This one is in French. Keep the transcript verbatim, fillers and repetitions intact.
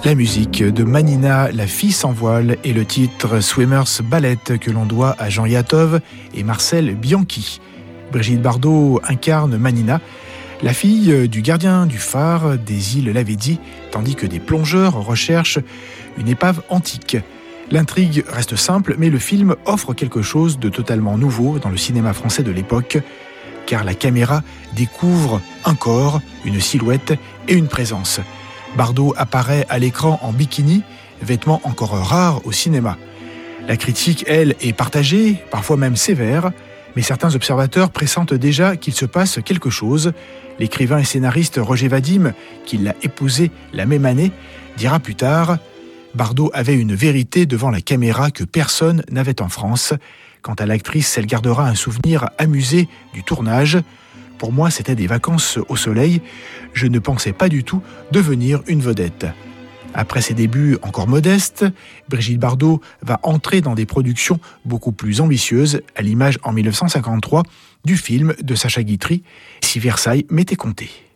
La musique de Manina, La fille sans voile, et le titre Swimmers Ballet que l'on doit à Jean Yatov et Marcel Bianchi. Brigitte Bardot incarne Manina, la fille du gardien du phare des îles Lavezzi, tandis que des plongeurs recherchent une épave antique. L'intrigue reste simple, mais le film offre quelque chose de totalement nouveau dans le cinéma français de l'époque, car la caméra découvre un corps, une silhouette et une présence. Bardot apparaît à l'écran en bikini, vêtement encore rare au cinéma. La critique, elle, est partagée, parfois même sévère, mais certains observateurs pressentent déjà qu'il se passe quelque chose. L'écrivain et scénariste Roger Vadim, qui l'a épousée la même année, dira plus tard « Bardot avait une vérité devant la caméra que personne n'avait en France. Quant à l'actrice, elle gardera un souvenir amusé du tournage. Pour moi, c'était des vacances au soleil. Je ne pensais pas du tout devenir une vedette. » Après ses débuts encore modestes, Brigitte Bardot va entrer dans des productions beaucoup plus ambitieuses, à l'image en mille neuf cent cinquante-trois du film de Sacha Guitry, Si Versailles m'était compté.